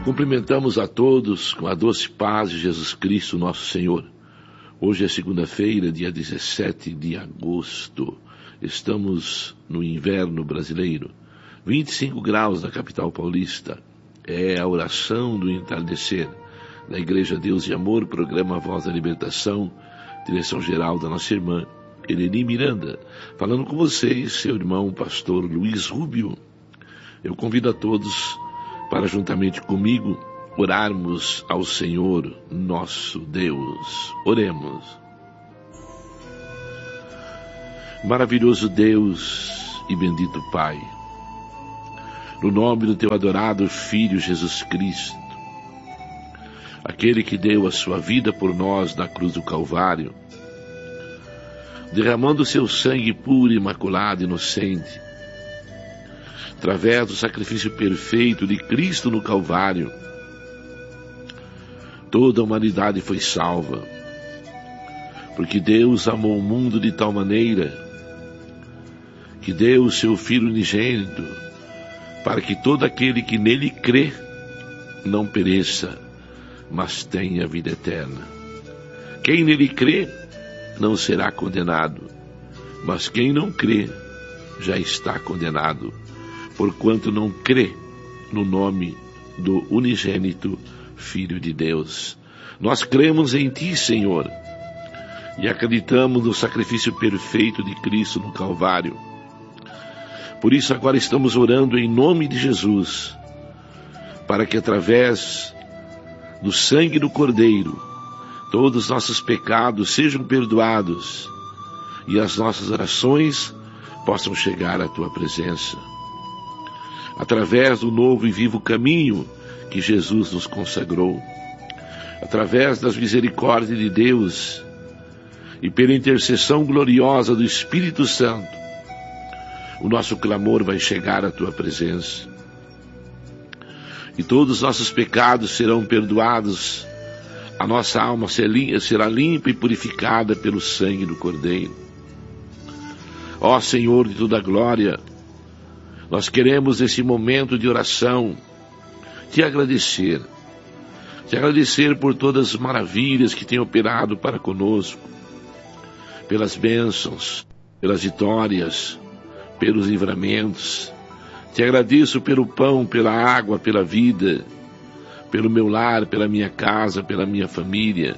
Cumprimentamos a todos com a doce paz de Jesus Cristo, nosso Senhor. Hoje é segunda-feira, dia 17 de agosto. Estamos no inverno brasileiro. 25 graus na capital paulista. É a oração do entardecer da Igreja Deus e Amor, programa Voz da Libertação, direção geral da nossa irmã Eleni Miranda. Falando com vocês, seu irmão pastor Luiz Rubio. Eu convido a todos para, juntamente comigo, orarmos ao Senhor, nosso Deus. Oremos. Maravilhoso Deus e bendito Pai, no nome do Teu adorado Filho Jesus Cristo, aquele que deu a sua vida por nós na cruz do Calvário, derramando o seu sangue puro, imaculado, inocente, através do sacrifício perfeito de Cristo no Calvário, toda a humanidade foi salva, porque Deus amou o mundo de tal maneira que deu o seu Filho unigênito, para que todo aquele que nele crê não pereça, mas tenha vida eterna. Quem nele crê não será condenado, mas quem não crê já está condenado, porquanto não crê no nome do unigênito Filho de Deus. Nós cremos em Ti, Senhor, e acreditamos no sacrifício perfeito de Cristo no Calvário. Por isso agora estamos orando em nome de Jesus, para que através do sangue do Cordeiro, todos os nossos pecados sejam perdoados e as nossas orações possam chegar à Tua presença. Através do novo e vivo caminho que Jesus nos consagrou, através das misericórdias de Deus e pela intercessão gloriosa do Espírito Santo, o nosso clamor vai chegar à Tua presença. E todos os nossos pecados serão perdoados, a nossa alma será limpa e purificada pelo sangue do Cordeiro. Ó Senhor de toda a glória, nós queremos nesse momento de oração Te agradecer por todas as maravilhas que tem operado para conosco, pelas bênçãos, pelas vitórias, pelos livramentos. Te agradeço pelo pão, pela água, pela vida, pelo meu lar, pela minha casa, pela minha família.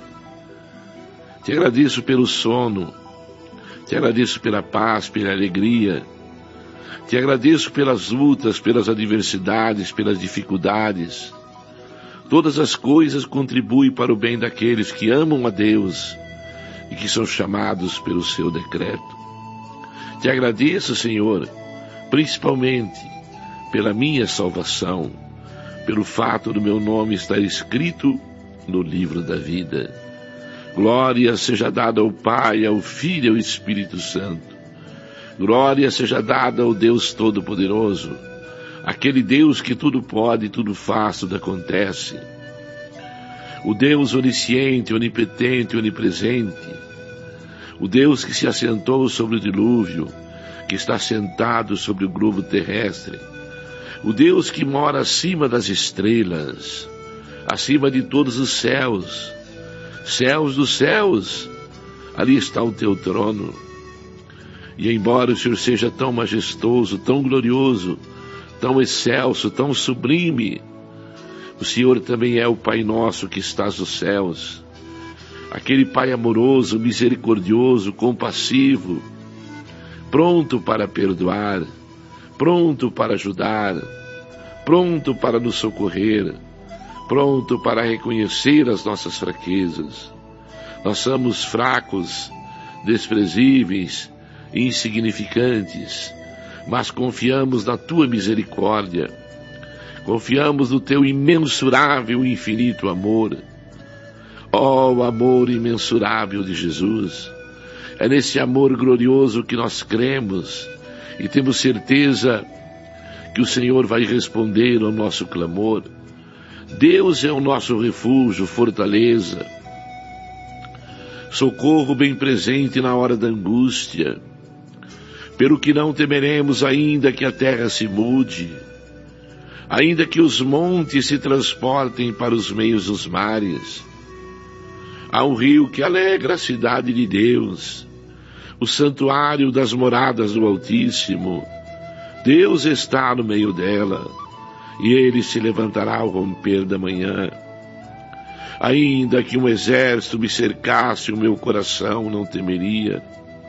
Te agradeço pelo sono, te agradeço pela paz, pela alegria. Te agradeço pelas lutas, pelas adversidades, pelas dificuldades. Todas as coisas contribuem para o bem daqueles que amam a Deus e que são chamados pelo seu decreto. Te agradeço, Senhor, principalmente pela minha salvação, pelo fato do meu nome estar escrito no livro da vida. Glória seja dada ao Pai, ao Filho e ao Espírito Santo. Glória seja dada ao Deus Todo-Poderoso, aquele Deus que tudo pode, tudo faz, tudo acontece. O Deus onisciente, onipotente, onipresente. O Deus que se assentou sobre o dilúvio, que está sentado sobre o globo terrestre. O Deus que mora acima das estrelas, acima de todos os céus. Céus dos céus, ali está o Teu trono. E embora o Senhor seja tão majestoso, tão glorioso, tão excelso, tão sublime, o Senhor também é o Pai nosso que estás nos céus. Aquele Pai amoroso, misericordioso, compassivo, pronto para perdoar, pronto para ajudar, pronto para nos socorrer, pronto para reconhecer as nossas fraquezas. Nós somos fracos, desprezíveis, insignificantes, mas confiamos na Tua misericórdia, confiamos no Teu imensurável e infinito amor. Ó, o amor imensurável de Jesus! É nesse amor glorioso que nós cremos e temos certeza que o Senhor vai responder ao nosso clamor. Deus é o nosso refúgio, fortaleza, socorro bem presente na hora da angústia. Pelo que não temeremos ainda que a terra se mude, Ainda que os montes se transportem para os meios dos mares, há um rio que alegra a cidade de Deus, o santuário das moradas do Altíssimo. Deus está no meio dela, e ele se levantará ao romper da manhã. Ainda que um exército me cercasse, o meu coração não temeria.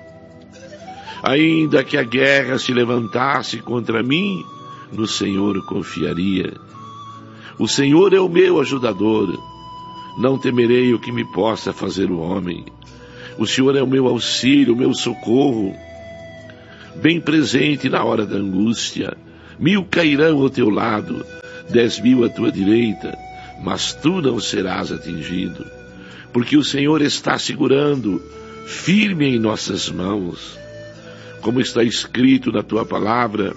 Ainda que a guerra se levantasse contra mim, no Senhor confiaria. O Senhor é o meu ajudador, não temerei o que me possa fazer o homem. O Senhor é o meu auxílio, o meu socorro, bem presente na hora da angústia. 1000 cairão ao teu lado, 10.000 à tua direita, mas tu não serás atingido, porque o Senhor está segurando firme em nossas mãos. Como está escrito na tua palavra,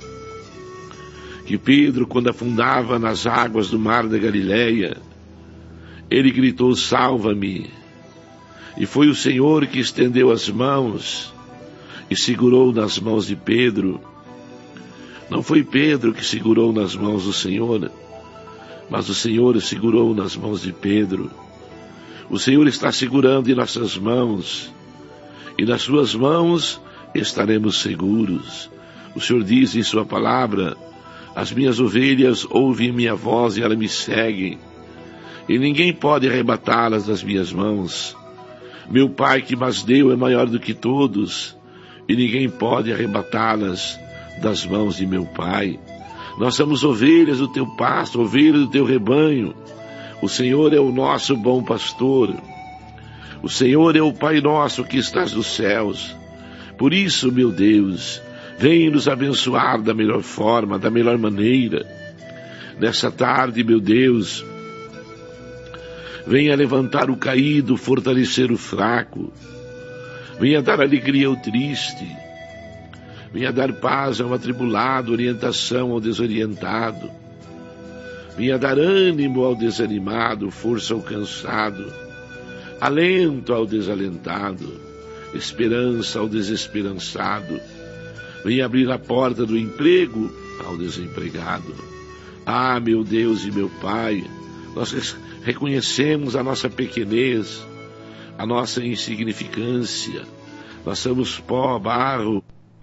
que Pedro, quando afundava nas águas do mar da Galileia, ele gritou: salva-me. E foi o Senhor que estendeu as mãos e segurou nas mãos de Pedro. Não foi Pedro que segurou nas mãos do Senhor, mas o Senhor segurou nas mãos de Pedro. O Senhor está segurando em nossas mãos, e nas suas mãos estaremos seguros. O Senhor diz em sua palavra: as minhas ovelhas ouvem minha voz e elas me seguem, e ninguém pode arrebatá-las das minhas mãos. Meu Pai que mas deu é maior do que todos, e ninguém pode arrebatá-las das mãos de meu Pai. Nós somos ovelhas do teu pasto, ovelhas do teu rebanho. O Senhor é o nosso bom pastor. O Senhor é o Pai nosso que estás nos céus. Por isso, meu Deus, vem nos abençoar da melhor forma, da melhor maneira. Nessa tarde, meu Deus, venha levantar o caído, fortalecer o fraco. Venha dar alegria ao triste. Venha dar paz ao atribulado, orientação ao desorientado. Venha dar ânimo ao desanimado, força ao cansado, alento ao desalentado, esperança ao desesperançado. Venha abrir a porta do emprego ao desempregado. Ah, meu Deus e meu Pai, nós reconhecemos a nossa pequenez, a nossa insignificância. Nós somos pó, barro,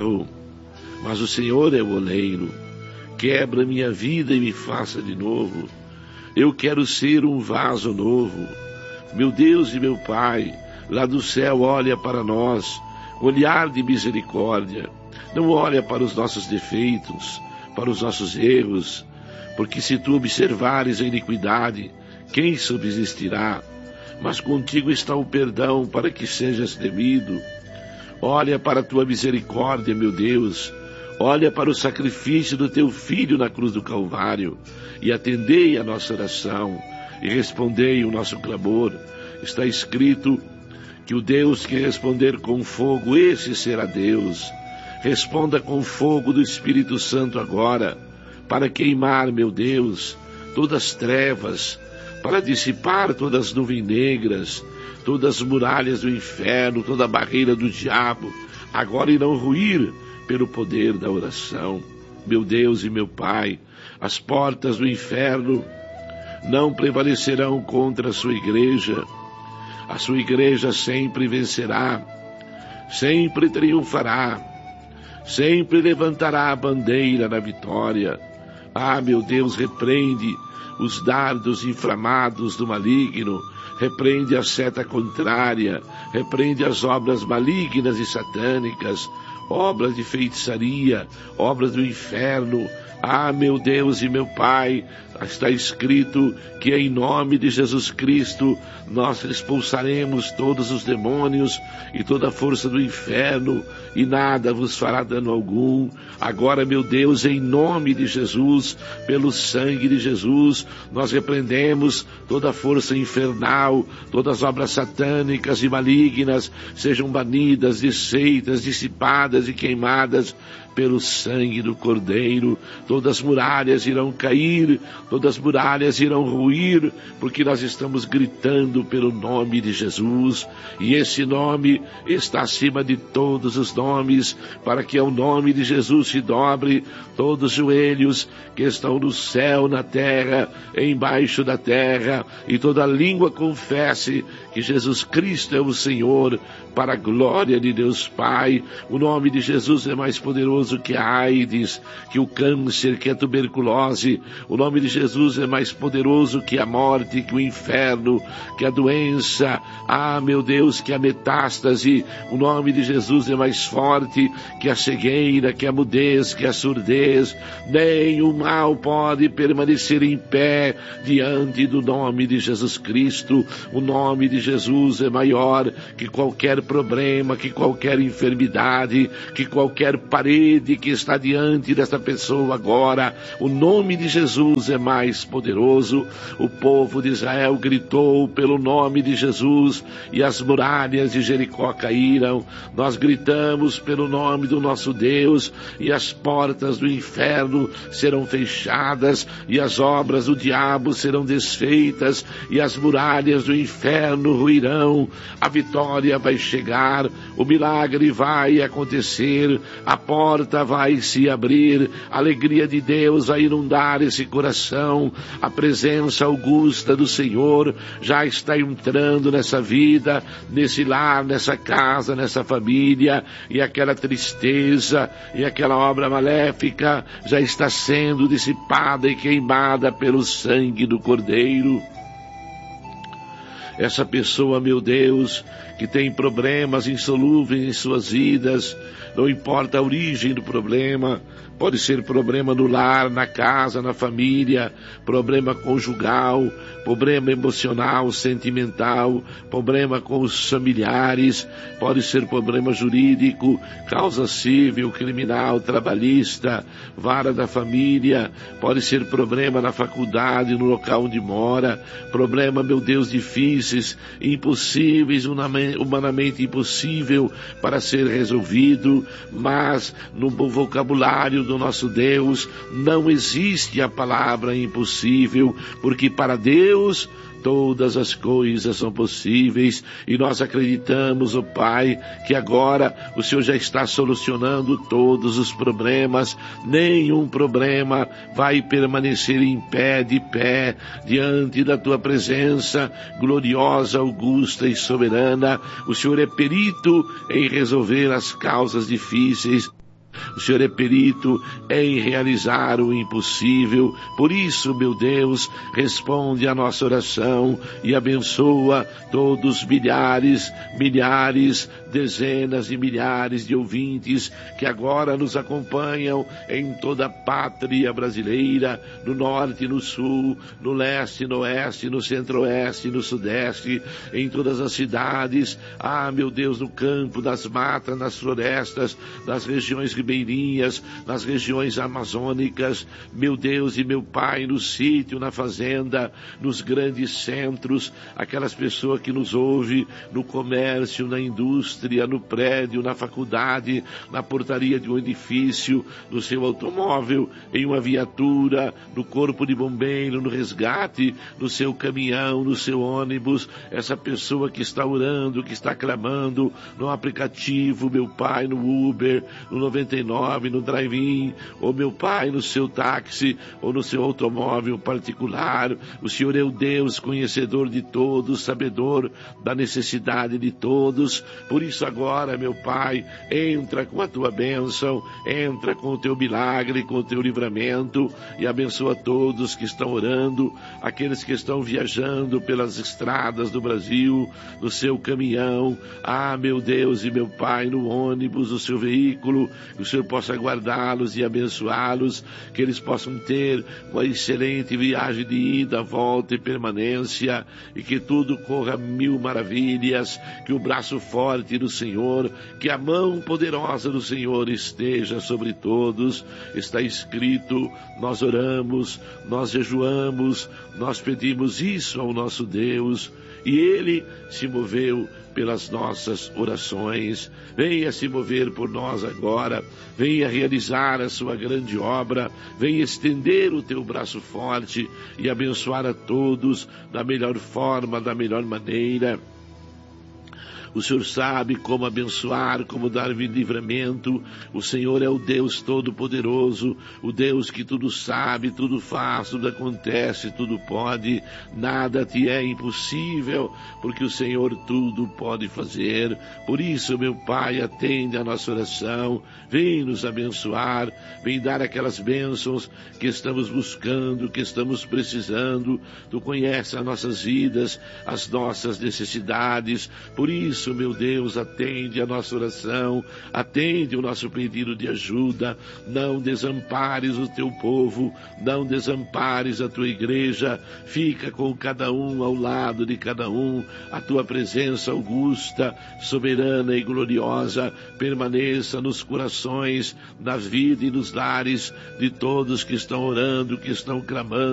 mas o Senhor é o oleiro. Quebra minha vida e me faça de novo. Eu quero ser um vaso novo. Meu Deus e meu Pai, lá do céu olha para nós, olhar de misericórdia. Não olha para os nossos defeitos, para os nossos erros, porque se tu observares a iniquidade, quem subsistirá? Mas contigo está o perdão para que sejas temido. Olha para a tua misericórdia, meu Deus. Olha para o sacrifício do teu Filho na cruz do Calvário e atendei a nossa oração e respondei o nosso clamor. Está escrito que o Deus que responder com fogo, esse será Deus. Responda com fogo do Espírito Santo agora, para queimar, meu Deus, todas as trevas, para dissipar todas as nuvens negras, todas as muralhas do inferno, toda a barreira do diabo, agora irão ruir pelo poder da oração. Meu Deus e meu Pai, as portas do inferno não prevalecerão contra a sua igreja. A sua igreja sempre vencerá, sempre triunfará, sempre levantará a bandeira da vitória. Ah, meu Deus, repreende os dardos inflamados do maligno, repreende a seta contrária, repreende as obras malignas e satânicas, obras de feitiçaria, obras do inferno. Ah, meu Deus e meu Pai, está escrito que em nome de Jesus Cristo nós expulsaremos todos os demônios e toda a força do inferno e nada vos fará dano algum. Agora, meu Deus, em nome de Jesus, pelo sangue de Jesus, nós repreendemos toda a força infernal, todas as obras satânicas e malignas sejam banidas, desfeitas, dissipadas e queimadas pelo sangue do Cordeiro. Todas as muralhas irão cair, todas as muralhas irão ruir, porque nós estamos gritando pelo nome de Jesus, e esse nome está acima de todos os nomes, para que ao nome de Jesus se dobre todos os joelhos que estão no céu, na terra, embaixo da terra, e toda língua confesse que Jesus Cristo é o Senhor, para a glória de Deus Pai. O nome de Jesus é mais poderoso que a AIDS, que o câncer, que a tuberculose. O nome de Jesus é mais poderoso que a morte, que o inferno, que a doença. Ah, meu Deus, que a metástase. O nome de Jesus é mais forte que a cegueira, que a mudez, que a surdez. Nem o mal pode permanecer em pé diante do nome de Jesus Cristo. O nome de Jesus é maior que qualquer problema, que qualquer enfermidade, que qualquer parede que está diante desta pessoa agora. O nome de Jesus é mais poderoso. O povo de Israel gritou pelo nome de Jesus e as muralhas de Jericó caíram. Nós gritamos pelo nome do nosso Deus e as portas do inferno serão fechadas e as obras do diabo serão desfeitas e as muralhas do inferno ruirão. A vitória vai chegar, o milagre vai acontecer, a porta vai se abrir, a alegria de Deus vai inundar esse coração, a presença augusta do Senhor já está entrando nessa vida, nesse lar, nessa casa, nessa família, e aquela tristeza e aquela obra maléfica já está sendo dissipada e queimada pelo sangue do Cordeiro. Essa pessoa, meu Deus, que tem problemas insolúveis em suas vidas, não importa a origem do problema, pode ser problema no lar, na casa, na família, problema conjugal, problema emocional, sentimental, problema com os familiares, pode ser problema jurídico, causa civil, criminal, trabalhista, vara da família, pode ser problema na faculdade, no local onde mora, problema, meu Deus, difíceis, impossíveis, humanamente impossível para ser resolvido, mas no vocabulário do nosso Deus não existe a palavra impossível, porque para Deus todas as coisas são possíveis, e nós acreditamos, ó Pai, que agora o Senhor já está solucionando todos os problemas. Nenhum problema vai permanecer de pé, diante da Tua presença gloriosa, augusta e soberana. O Senhor é perito em resolver as causas difíceis. O Senhor é perito em realizar o impossível. Por isso, meu Deus, responde a nossa oração e abençoa todos os milhares, dezenas de milhares de ouvintes que agora nos acompanham em toda a pátria brasileira, no norte, no sul, no leste, no oeste, no centro-oeste, no sudeste, em todas as cidades. Ah, meu Deus, no campo, nas matas, nas florestas, nas regiões ribeirinhas, nas regiões amazônicas, meu Deus e meu Pai, no sítio, na fazenda, nos grandes centros, aquelas pessoas que nos ouvem no comércio, na indústria, no prédio, na faculdade, na portaria de um edifício, no seu automóvel, em uma viatura, no corpo de bombeiro, no resgate, no seu caminhão, no seu ônibus, essa pessoa que está orando, que está clamando no aplicativo, meu Pai, no Uber, no 99, no drive-in, ou meu Pai, no seu táxi, ou no seu automóvel particular. O Senhor é o Deus conhecedor de todos, sabedor da necessidade de todos. Por isso agora, meu Pai, entra com a Tua bênção, entra com o Teu milagre, com o Teu livramento, e abençoa todos que estão orando, aqueles que estão viajando pelas estradas do Brasil, no seu caminhão, ah, meu Deus e meu Pai, no ônibus, no seu veículo, que o Senhor possa guardá-los e abençoá-los, que eles possam ter uma excelente viagem de ida, volta e permanência, e que tudo corra mil maravilhas, que o braço forte forte do Senhor, que a mão poderosa do Senhor esteja sobre todos. Está escrito, nós oramos, nós jejuamos, nós pedimos isso ao nosso Deus, e Ele se moveu pelas nossas orações. Venha se mover por nós agora, venha realizar a sua grande obra, venha estender o teu braço forte e abençoar a todos da melhor forma, da melhor maneira. O Senhor sabe como abençoar, como dar livramento. O Senhor é o Deus Todo-Poderoso, o Deus que tudo sabe, tudo faz, tudo acontece, tudo pode. Nada te é impossível, porque o Senhor tudo pode fazer. Por isso, meu Pai, atende a nossa oração, vem nos abençoar, vem dar aquelas bênçãos que estamos buscando, que estamos precisando. Tu conheces as nossas vidas, as nossas necessidades. Por isso, meu Deus, atende a nossa oração, atende o nosso pedido de ajuda. Não desampares o teu povo, não desampares a tua igreja. Fica com cada um, ao lado de cada um. A tua presença augusta, soberana e gloriosa permaneça nos corações, na vida e nos lares de todos que estão orando, que estão clamando.